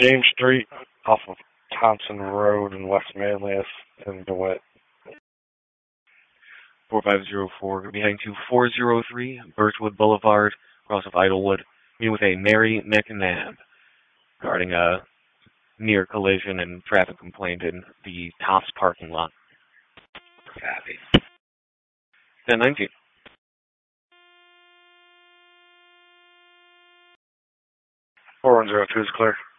James Street off of Thompson Road in West Manlius in DeWitt. 4504, going to be heading to 403 Birchwood Boulevard, across of Idlewood, meeting with a Mary McNabb regarding a near collision and traffic complaint in the Tops parking lot. Copy. 1019. 4102 is clear.